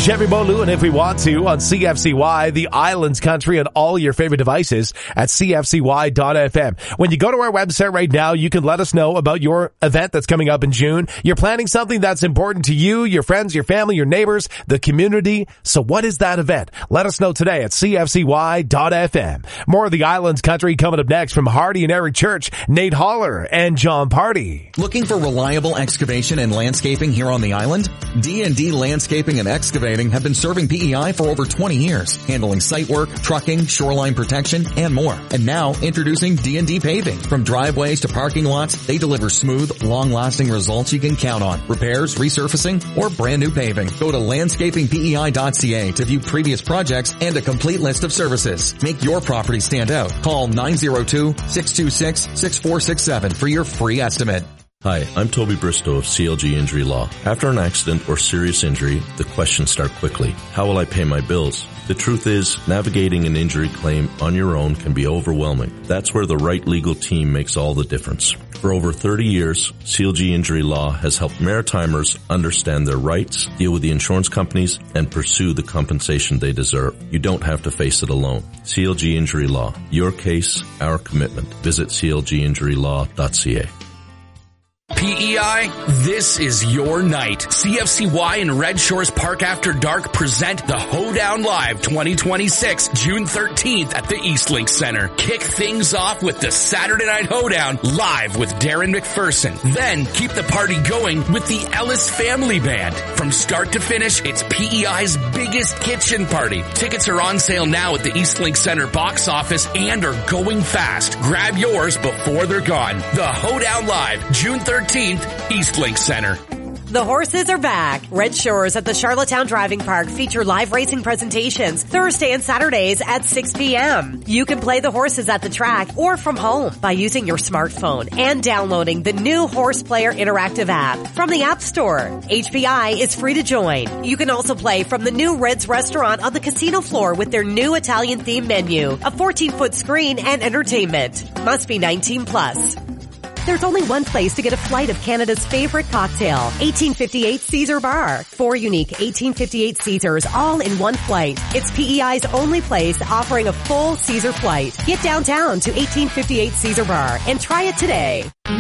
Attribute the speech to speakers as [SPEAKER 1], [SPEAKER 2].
[SPEAKER 1] Chevy Bolu and If We Want To on CFCY, the Islands Country, and all your favorite devices at CFCY.FM. When you go to our website right now, you can let us know about your event that's coming up in June. You're planning something that's important to you, your friends, your family, your neighbors, the community. So what is that event? Let us know today at CFCY.FM. More of the Islands Country coming up next from Hardy and Eric Church, Nate Holler, and John Party.
[SPEAKER 2] Looking for reliable excavation and landscaping here on the island? D&D Landscaping and Excavating have been serving PEI for over 20 years, handling site work, trucking, shoreline protection, and more. And now, introducing D&D Paving. From driveways to parking lots, they deliver smooth, long-lasting results you can count on. Repairs, resurfacing, or brand new paving. Go to landscapingpei.ca to view previous projects and a complete list of services. Make your property stand out. Call 902-626-6467 for your free estimate.
[SPEAKER 3] Hi, I'm Toby Bristow of CLG Injury Law. After an accident or serious injury, the questions start quickly. How will I pay my bills? The truth is, navigating an injury claim on your own can be overwhelming. That's where the right legal team makes all the difference. For over 30 years, CLG Injury Law has helped Maritimers understand their rights, deal with the insurance companies, and pursue the compensation they deserve. You don't have to face it alone. CLG Injury Law. Your case, our commitment. Visit clginjurylaw.ca.
[SPEAKER 4] PEI, this is your night. CFCY and Red Shores Park After Dark present the Hoedown Live 2026, June 13th at the Eastlink Center. Kick things off with the Saturday Night Hoedown live with Darren McPherson. Then keep the party going with the Ellis Family Band. From start to finish, it's PEI's biggest kitchen party. Tickets are on sale now at the Eastlink Center box office and are going fast. Grab yours before they're gone. The Hoedown Live, June 13th, Eastlink Center.
[SPEAKER 5] The horses are back. Red Shores at the Charlottetown Driving Park feature live racing presentations Thursday and Saturdays at 6 p.m. You can play the horses at the track or from home by using your smartphone and downloading the new Horse Player Interactive app from the App Store. HPI is free to join. You can also play from the new Red's Restaurant on the casino floor with their new Italian-themed menu, a 14-foot screen, and entertainment. Must be 18 plus. There's only one place to get a flight of Canada's favorite cocktail, 1858 Caesar Bar. 4 unique 1858 Caesars all in one flight. It's PEI's only place offering a full Caesar flight. Get downtown to 1858 Caesar Bar and try it today.